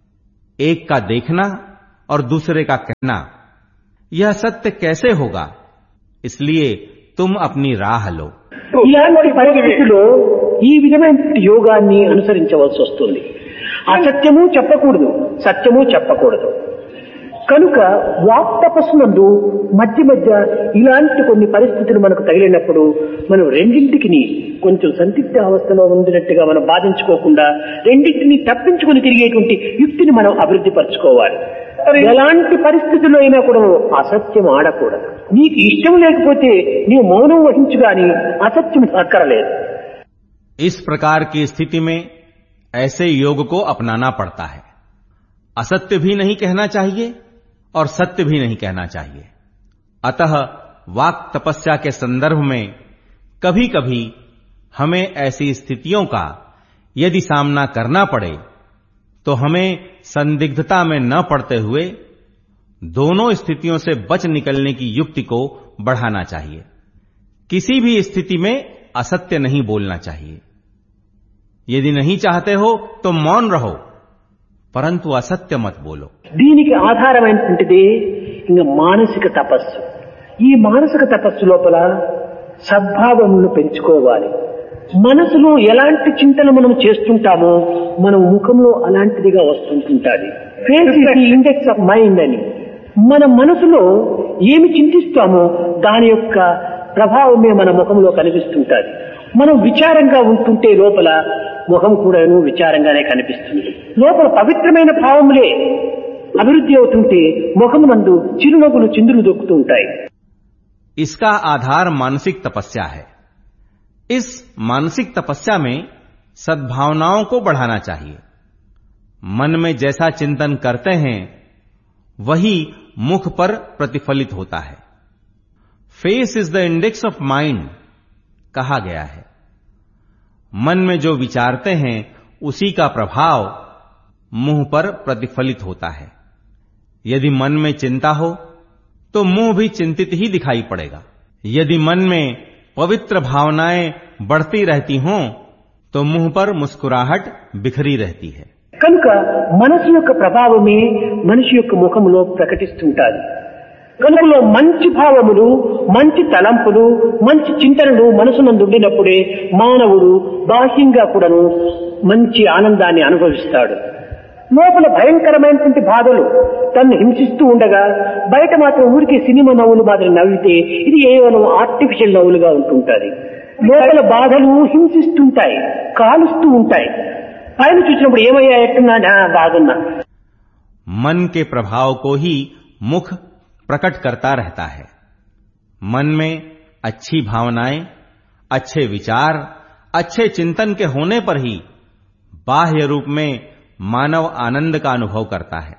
एक का देखना और दूसरे का कहना, यह सत्य कैसे होगा? इसलिए तुम अपनी राह लो। ఇలాంటి పరిస్థితిలో ఈ విధమైన యోగాన్ని అనుసరించవలసి వస్తుంది. అసత్యము చెప్పకూడదు, సత్యము చెప్పకూడదు. కనుక వాక్ తపస్సునందు మధ్య మధ్య ఇలాంటి కొన్ని పరిస్థితులు మనకు తగిలినప్పుడు మనం రెండింటికి కొంచెం సందిగ్ధ అవస్థలో ఉండినట్టుగా మనం బాధించుకోకుండా రెండింటిని తప్పించుకుని తిరిగేటువంటి యుక్తిని మనం అభివృద్ధి పరచుకోవాలి. ఎలాంటి పరిస్థితుల్లో అయినా కూడా అసత్యం ఆడకూడదు. నీకు ఇష్టం లేకపోతే నీవు మౌనం వహించు గాని అసత్యం అక్కరలేదు. इस प्रकार की स्थिति में ऐसे योग को अपनाना पड़ता है। असत्य भी नहीं कहना चाहिए और सत्य भी नहीं कहना चाहिए। अतः वाक तपस्या के संदर्भ में कभी कभी हमें ऐसी स्थितियों का यदि सामना करना पड़े तो हमें संदिग्धता में न पड़ते हुए दोनों स्थितियों से बच निकलने की युक्ति को बढ़ाना चाहिए। किसी भी स्थिति में असत्य नहीं बोलना चाहिए। यदि नहीं चाहते हो तो मौन रहो, परंतु असत्य मत बोलो। దీనికి ఆధారమైనటువంటిది ఇంకా మానసిక తపస్సు. ఈ మానసిక తపస్సు లోపల సద్భావమును పెంచుకోవాలి. మనసులో ఎలాంటి చింతన మనం చేస్తుంటామో మన ముఖంలో అలాంటిదిగా వస్తుంటుంటుంది. Face is the index of mind అని. మన మనసులో ఏమి చింతిస్తామో దాని యొక్క ప్రభావమే మన ముఖంలో కనిపిస్తుంటుంది. మనం విచారంగా ఉంటుంటే లోపల ముఖం కూడాను విచారంగానే కనిపిస్తుంది. లోపల పవిత్రమైన భావములే అభివృద్ధి అవుతుంటే ముఖమునందు చిరునవ్వులు చిందులు దొక్కుతూ ఉంటాయి. इसका आधार मानसिक तपस्या है। इस मानसिक तपस्या में सद्भावनाओं को बढ़ाना चाहिए। मन में जैसा चिंतन करते हैं वही मुख पर प्रतिफलित होता है। Face is the index of mind कहा गया है। मन में जो विचारते हैं उसी का प्रभाव मुंह पर प्रतिफलित होता है। यदि मन में चिंता हो तो मुंह भी चिंतित ही दिखाई पड़ेगा। यदि मन में पवित्र भावनाएं बढ़ती रहती हों तो मुंह पर मुस्कुराहट बिखरी रहती है। కనుక మనసు యొక్క ప్రభావమే మనిషి యొక్క ముఖములో ప్రకటిస్తుంటాది. కనుకలో మంచి భావములు, మంచి తలంపులు, మంచి చింతనలు మనసునందు ఉండినప్పుడే మానవుడు బాహ్యంగా కూడాను మంచి ఆనందాన్ని అనుభవిస్తాడు. లోపల భయంకరమైనటువంటి బాధలు తన్ను హింసిస్తూ ఉండగా బయట మాత్రం ఊరికి సినిమా నవ్వులు మాదిరి నవ్వితే ఇది కేవలం ఆర్టిఫిషియల్ నవ్వులుగా ఉంటుంటాది. లోపల బాధలు హింసిస్తుంటాయి, కాలుస్తూ ఉంటాయి. పైన చూసినప్పుడు ఏమయ్యా ఎట్టున్నా బాగున్నా. मन के प्रभाव को ही मुख प्रकट करता रहता है। मन में अच्छी भावनाएं, अच्छे विचार, अच्छे चिंतन के होने पर ही बाह्य रूप में मानव आनंद का अनुभव करता है।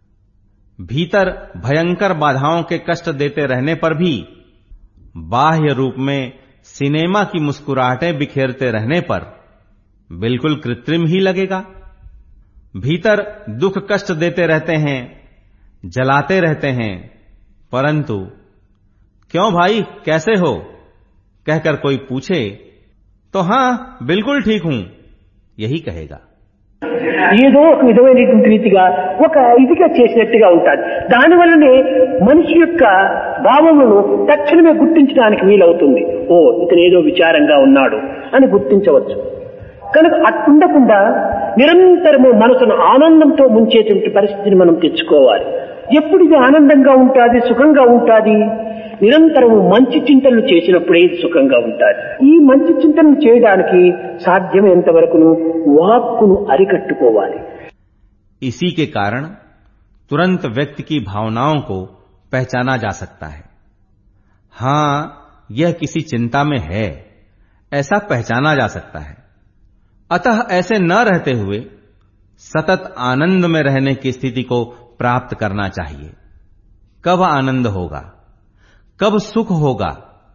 भीतर भयंकर बाधाओं के कष्ट देते रहने पर भी बाह्य रूप में सिनेमा की मुस्कुराहटें बिखेरते रहने पर बिल्कुल कृत्रिम ही लगेगा। भीतर दुख कष्ट देते रहते हैं, जलाते रहते हैं, परंतु क्यों भाई कैसे हो कहकर कोई पूछे तो हां बिल्कुल ठीक हूं यही कहेगा। ఏదో ఒక విధమైనటువంటి రీతిగా ఒక ఇదిగా చేసినట్టుగా ఉంటాడు. దానివల్లనే మనిషి యొక్క భావములను తక్షణమే గుర్తించడానికి వీలవుతుంది. ఓ ఇతను ఏదో విచారంగా ఉన్నాడు అని గుర్తించవచ్చు. కనుక అట్టుండకుండా నిరంతరము మనసును ఆనందంతో ముంచేటువంటి పరిస్థితిని మనం తెచ్చుకోవాలి. ఎప్పుడు ఇది ఆనందంగా ఉంటుంది, సుఖంగా ఉంటుంది, నిరంతరము మంచి చింతనలు చేసినప్పుడే సుఖంగా ఉంటారు. ఈ మంచి చింతనలు చేయడానికి సాధ్యమైనంత వరకును వాక్కును అరికట్టుకోవాలి. इसी के कारण तुरंत व्यक्ति की भावनाओं को पहचाना जा सकता है। हां यह किसी चिंता में है ऐसा पहचाना जा सकता है। अतः ऐसे न रहते हुए सतत आनंद में रहने की स्थिति को प्राप्त करना चाहिए। कब आनंद होगा, कब सुख होगा?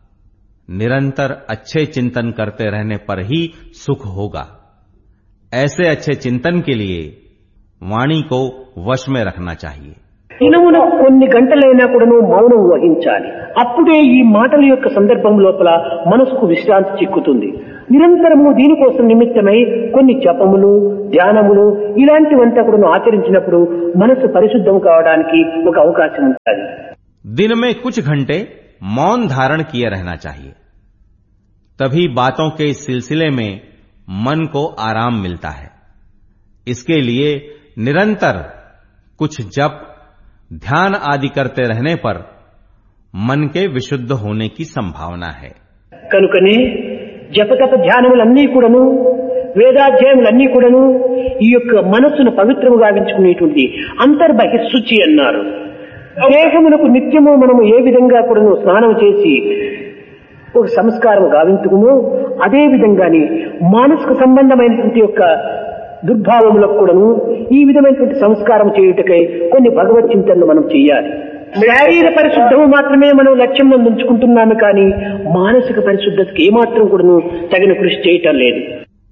निरंतर अच्छे चिंतन करते रहने पर ही सुख होगा। ऐसे अच्छे चिंतन के लिए वाणी को वश में रखना चाहिए। దినమున కొన్ని గంటలైనా కూడాను మౌనం వహించాలి. అప్పుడే ఈ మాటల యొక్క సందర్భం లోపల మనసుకు విశ్రాంతి చిక్కుతుంది. నిరంతరము దీనికోసం నిమిత్తమై కొన్ని జపములు, ధ్యానములు ఇలాంటివంతా కూడా ఆచరించినప్పుడు మనసు పరిశుద్ధం కావడానికి ఒక అవకాశం ఉంటుంది. दिन में कुछ घंटे मौन धारण किए रहना चाहिए, तभी बातों के इस सिलसिले में मन को आराम मिलता है. इसके लिए निरंतर कुछ जप, ध्यान आदि करते रहने पर मन के विशुद्ध होने की संभावना है. కనుకనే జపతప ధ్యానములన్నీ కూడాను, వేదాధ్యాయములన్నీ కూడాను ఈ యొక్క మనస్సును పవిత్రము గావించుకునేటువంటి అంతర్బహిశుచి అన్నారు. దేహమునకు నిత్యము మనము ఏ విధంగా కూడాను స్నానం చేసి ఒక సంస్కారం గావించుకుమో అదే విధంగానే మానసిక సంబంధమైనటువంటి యొక్క దుర్భావములకు కూడాను ఈ విధమైనటువంటి సంస్కారం చేయుటకై కొన్ని భగవత్ చింతనలు మనం చేయాలి. శారీర పరిశుద్ధము మాత్రమే మనం లక్ష్యం ఉంచుకుంటున్నాము కానీ మానసిక పరిశుద్ధతకి ఏమాత్రం కూడాను తగిన కృషి చేయటం లేదు.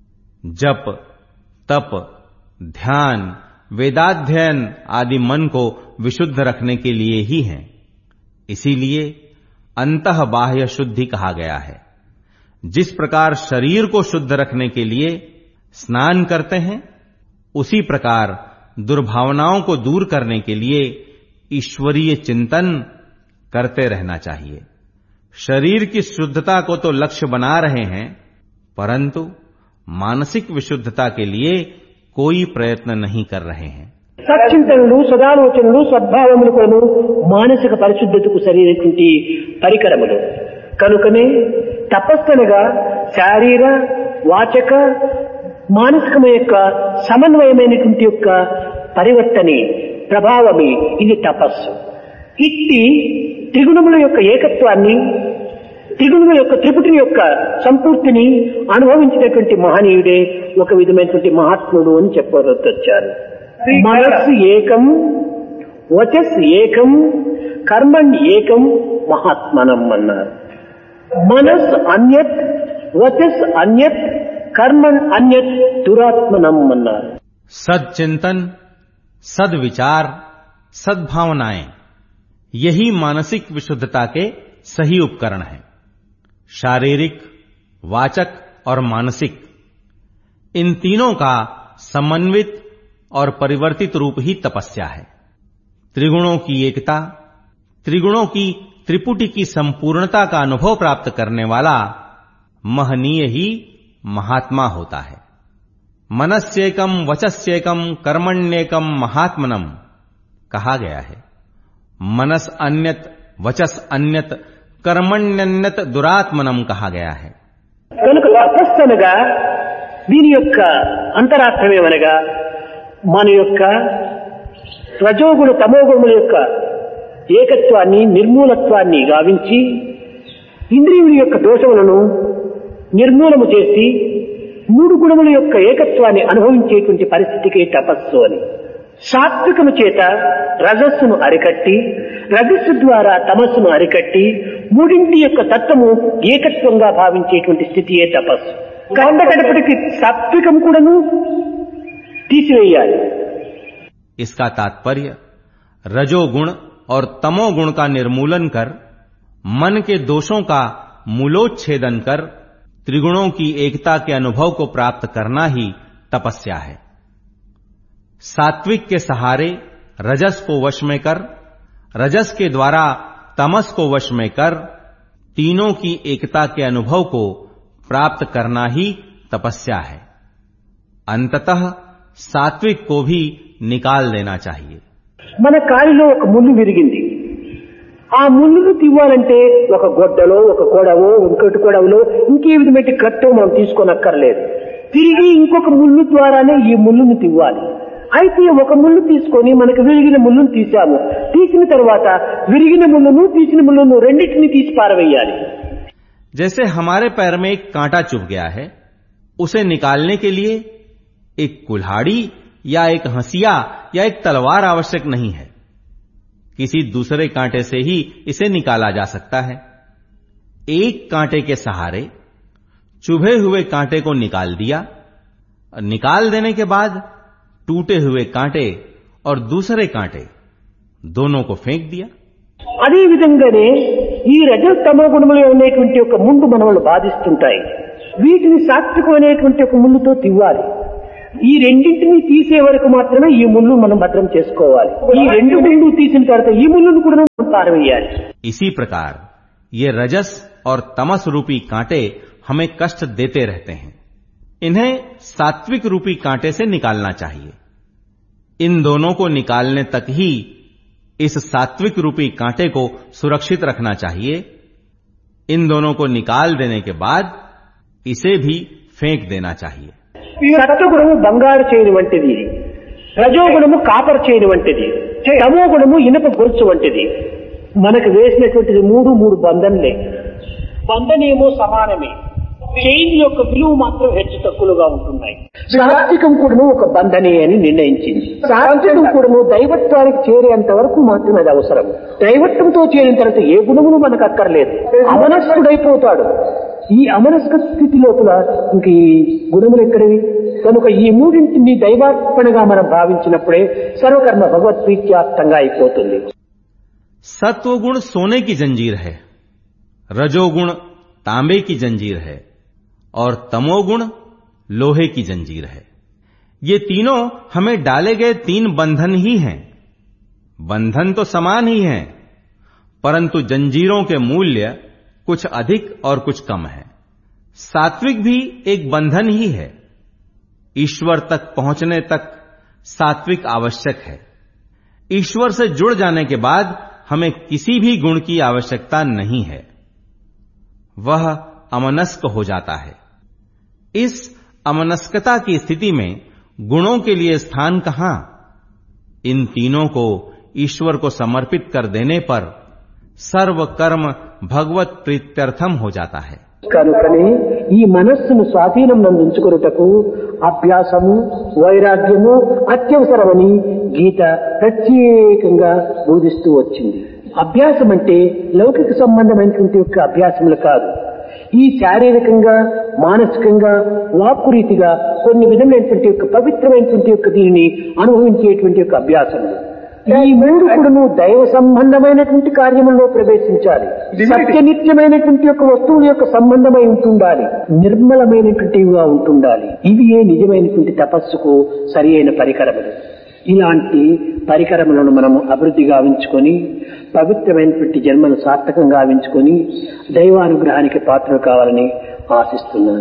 जप, तप, ध्यान, वेदाध्ययन आदि मन को विशुद्ध रखने के लिए ही हैं. इसीलिए अंतः बाह्य शुद्धि कहा गया है. जिस प्रकार शरीर को शुद्ध रखने के लिए स्नान करते हैं, उसी प्रकार दुर्भावनाओं को दूर करने के लिए ईश्वरीय चिंतन करते रहना चाहिए. शरीर की शुद्धता को तो लक्ष्य बना रहे हैं, परंतु मानसिक विशुद्धता के लिए कोई प्रयत्न नहीं कर रहे हैं. సచ్చింతనలు, సదాలోచనలు, సద్భావములు కూడాను మానసిక పరిశుద్ధతకు సరైనటువంటి పరికరములు. కనుకనే తపస్సనగా శారీర, వాచక, మానసికమ యొక్క సమన్వయమైనటువంటి యొక్క పరివర్తనే, ప్రభావమే ఇది తపస్సు. ఇట్టి త్రిగుణముల యొక్క ఏకత్వాన్ని, త్రిగుణముల యొక్క త్రిపుటిని యొక్క సంపూర్తిని అనుభవించినటువంటి మహనీయుడే ఒక విధమైనటువంటి మహాత్ముడు అని చెప్పవచ్చారు. మనస్సు ఏకం, వచస్ ఏకం, కర్మణ్ ఏకం మహాత్మనం అన్నారు. మనస్ అన్యత్, వచస్ అన్యత్, कर्मण अन्यत दुरात्मनम मन्नार. सदचिंतन, सदविचार, सद्भावनाएं यही मानसिक विशुद्धता के सही उपकरण हैं. शारीरिक, वाचक और मानसिक इन तीनों का समन्वित और परिवर्तित रूप ही तपस्या है. त्रिगुणों की एकता, त्रिगुणों की त्रिपुटी की संपूर्णता का अनुभव प्राप्त करने वाला महनीय ही महात्मा होता है. मनस्येकम, वचस्येकम, कर्मण्येकम महात्मनम कहा गया है. मनस अन्यत, वचस अन्यत, कर्मण्यन्यत दुरात्मनम कहा गया है. కనుక తపస్సనగా దీని యొక్క అంతరార్థమేమనగా మన యొక్క రజోగుణ తమోగుణముల యొక్క ఏకత్వాన్ని, నిర్మూలత్వాన్ని గావించి ఇంద్రియుడి యొక్క దోషములను నిర్మూలము చేసి మూడు గుణముల యొక్క ఏకత్వాన్ని అనుభవించేటువంటి పరిస్థితికి తపస్సు అని. సాత్వికము చేత రజస్సును అరికట్టి, రజస్సు ద్వారా తమస్సును అరికట్టి మూడింటి యొక్క తత్వము ఏకత్వంగా భావించేటువంటి స్థితియే తపస్సు. కండ గడపటికి సాత్వికం కూడాను తీసివేయాలి. इसका तात्पर्य रजोगुण और तमोगुण का निर्मूलन कर मन के दोषों का मूलोच्छेदन कर त्रिगुणों की एकता के अनुभव को प्राप्त करना ही तपस्या है. सात्विक के सहारे रजस को वश में कर, रजस के द्वारा तमस को वश में कर तीनों की एकता के अनुभव को प्राप्त करना ही तपस्या है. अंततः सात्विक को भी निकाल देना चाहिए. మన కాలిలో ఒక ముళ్ళు విరిగింది. ఆ ముళ్ళును తీవాలంటే ఒక గొడ్డలో, ఒక కొడవో, ఇంకొకటి కొడవలో ఇంకే విధమైన కట్టో మనం తీసుకోనక్కర్లేదు. తిరిగి ఇంకొక ముళ్ళు ద్వారానే ఈ ముళ్ళును తీవాలి. అయితే ఒక ముళ్ళు తీసుకొని మనకు విరిగిన ముళ్ళును తీసాము. తీసిన తర్వాత విరిగిన ముళ్ళును, తీసిన ముళ్ళును రెండింటిని తీసి పారవేయాలి. जैसे हमारे पैर में एक कांटा चुभ गया है, उसे निकालने के लिए एक कुल्हाड़ी या एक हंसिया या एक तलवार आवश्यक नहीं है. किसी दूसरे कांटे से ही इसे निकाला जा सकता है. एक कांटे के सहारे चुभे हुए कांटे को निकाल दिया. निकाल देने के बाद टूटे हुए कांटे और दूसरे कांटे दोनों को फेंक दिया। అదే విధంగానే ఈ రజస్తమో గుణములు అనేటువంటి ఒక ముందు మనల్ని బాధిస్తుంటాయి. వీటిని సాత్వికమైనటువంటి ఒక ముళ్ళుతో తివ్వాలి. ఈ రెండింటిని తీసే వరకు మాత్రమే ఈ ముళ్ళు మనం భద్రం చేసుకోవాలి. ఈ రెండు ముళ్ళు తీసిన తర్వాత ఈ ముళ్ళును కూడా మనం పారవేయాలి. इसी प्रकार ये रजस और तमस रूपी कांटे हमें कष्ट देते रहते हैं। इन्हें सात्विक रूपी कांटे से निकालना चाहिए। इन दोनों को निकालने तक ही इस सात्विक रूपी कांटे को सुरक्षित रखना चाहिए। इन दोनों को निकाल देने के बाद इसे भी फेंक देना चाहिए। సత్వగుణము బంగారు చేయని వంటిది, రజోగుణము కాపర్ చేయని వంటిది, తమో గుణము ఇనుప గొలుసు వంటిది. మనకు వేసినటువంటిది మూడు మూడు బంధనలే. బంధనేమో సమానమే, చైన్ యొక్క విలువ మాత్రం హెచ్చు తక్కువగా ఉంటున్నాయి. సాత్వికం కూడాను ఒక బంధనే అని నిర్ణయించింది. సాత్వికం కూడాను దైవత్వానికి చేరేంత వరకు మాత్రమే అది అవసరం. దైవత్వంతో చేరిన తర్వాత ఏ గుణమును మనకు అక్కర్లేదు, అమనస్కుడైపోతాడు. ఈ అమనస్క స్థితి లోపల ఇంక ఈ గుణములు ఎక్కడివి? కనుక ఈ మూడింటిని దైవార్పణగా మనం భావించినప్పుడే సర్వకర్మ భగవత్ప్రీత్యాప్తంగా అయిపోతుంది. सत्वगुण सोने की जंजीर है, रजोगुण तांबे की जंजीर है और तमोगुण लोहे की जंजीर है। ये तीनों हमें डाले गए तीन बंधन ही हैं। बंधन तो समान ही हैं, परंतु जंजीरों के मूल्य कुछ अधिक और कुछ कम है। सात्विक भी एक बंधन ही है। ईश्वर तक पहुंचने तक सात्विक आवश्यक है। ईश्वर से जुड़ जाने के बाद हमें किसी भी गुण की आवश्यकता नहीं है, वह अमनस्क हो जाता है। इस अमनस्कता की स्थिति में गुणों के लिए स्थान कहां? इन तीनों को ईश्वर को समर्पित कर देने पर सर्व कर्म भगवत प्रीत्यर्थम हो जाता है। కనుకనే ఈ మనస్సును స్వాధీనం నందుంచుకొనుటకు అభ్యాసము వైరాగ్యము అత్యవసరమని గీత ప్రత్యేకంగా బోధిస్తూ వచ్చింది. అభ్యాసం అంటే లౌకిక సంబంధమైనటువంటి యొక్క అభ్యాసములు కాదు. ఈ శారీరకంగా మానసికంగా వాక్కు రీతిగా కొన్ని విధమైనటువంటి యొక్క పవిత్రమైనటువంటి యొక్క దీనిని అనుభవించేటువంటి యొక్క అభ్యాసములు. ఈ మూడు కూడాను దైవ సంబంధమైనటువంటి కార్యముల్లో ప్రవేశించాలి. సత్యనిత్యమైనటువంటి యొక్క వస్తువుల యొక్క సంబంధమై ఉంటుండాలి. నిర్మలమైనటువంటివిగా ఉంటుండాలి. ఇవి ఏ నిజమైనటువంటి తపస్సుకు సరి అయిన పరికరములు. ఇలాంటి పరికరములను మనము అభివృద్ధి గావించుకొని పవిత్రమైనటువంటి జన్మను సార్థకంగా గావించుకొని దైవానుగ్రహానికి పాత్రలు కావాలని ఆశిస్తున్నాను.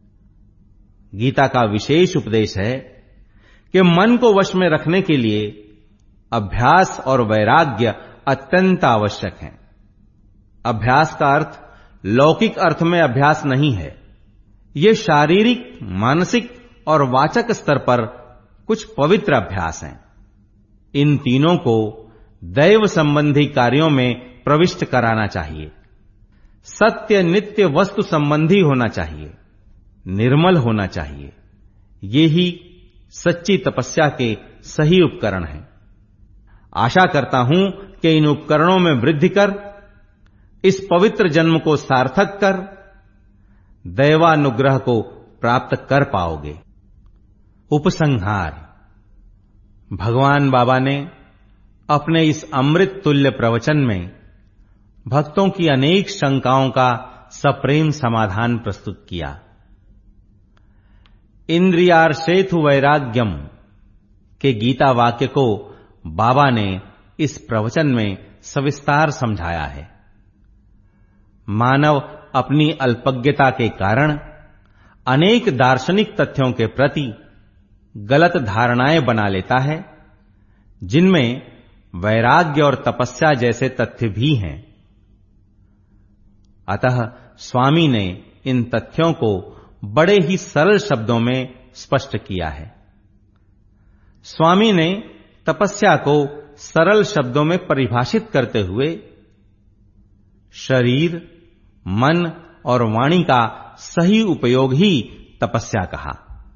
गीता का विशेष उपदेश है कि मन को वश में रखने के लिए अभ्यास और वैराग्य अत्यंत आवश्यक है। अभ्यास का अर्थ लौकिक अर्थ में अभ्यास नहीं है। ये शारीरिक, मानसिक और वाचक स्तर पर कुछ पवित्र अभ्यास हैं। इन तीनों को दैव संबंधी कार्यों में प्रविष्ट कराना चाहिए। सत्य नित्य वस्तु संबंधी होना चाहिए, निर्मल होना चाहिए। ये ही सच्ची तपस्या के सही उपकरण हैं। आशा करता हूं कि इन उपकरणों में वृद्धि कर इस पवित्र जन्म को सार्थक कर दैवानुग्रह को प्राप्त कर पाओगे। उपसंहार। भगवान बाबा ने अपने इस अमृत तुल्य प्रवचन में भक्तों की अनेक शंकाओं का सप्रेम समाधान प्रस्तुत किया। इंद्रियार्षेथु वैराग्यम के गीता वाक्य को बाबा ने इस प्रवचन में सविस्तार समझाया है। मानव अपनी अल्पज्ञता के कारण अनेक दार्शनिक तथ्यों के प्रति गलत धारणाएं बना लेता है, जिनमें वैराग्य और तपस्या जैसे तथ्य भी हैं। अतः स्वामी ने इन तथ्यों को बड़े ही सरल शब्दों में स्पष्ट किया है। स्वामी ने तपस्या को सरल शब्दों में परिभाषित करते हुए शरीर, मन और वाणी का सही उपयोग ही तपस्या कहा।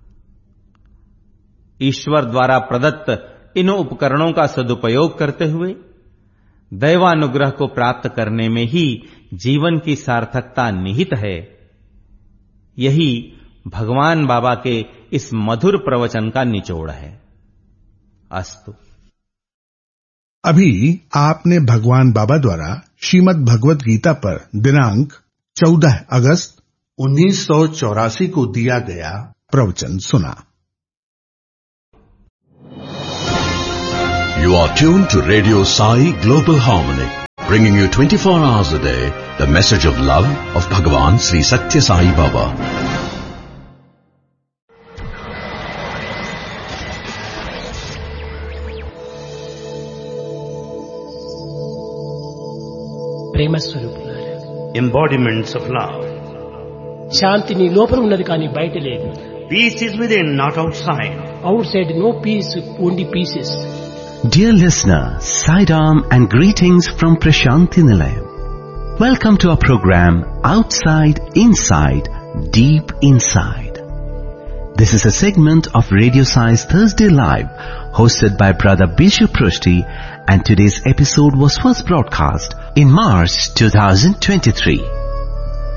ईश्वर द्वारा प्रदत्त इन उपकरणों का सदुपयोग करते हुए दैवानुग्रह को प्राप्त करने में ही जीवन की सार्थकता निहित है। यही भगवान बाबा के इस मधुर प्रवचन का निचोड़ है। अस्तु। अभी आपने भगवान बाबा द्वारा श्रीमद् भगवत गीता पर दिनांक चौदह अगस्त उन्नीस सौ चौरासी को दिया गया प्रवचन सुना। You are tuned to Radio Sai Global Harmony, bringing you twenty-four hours a day the message of love of Bhagavan Sri Satya Sai Baba. ప్రేమ స్వరూపులారా, embodiments of love. శాంతి నీ లోపల ఉన్నది కానీ బయట లేదు. Peace is within, not outside. Out side no piece, only pieces. Dear listener, Saidam and greetings from Prashanti Nilayam. Welcome to our program Outside, Inside, Deep Inside. This is a segment of Radio Sai's Thursday Live, hosted by Brother Bishu Prushti, and today's episode was first broadcast in March twenty twenty-three.